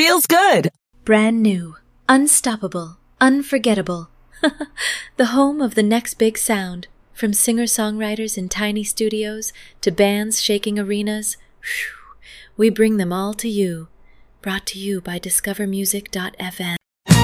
feels good. Brand new, unstoppable, unforgettable. The home of the next big sound. From singer-songwriters in tiny studios to bands shaking arenas, we bring them all to you. Brought to you by discovermusic.fm.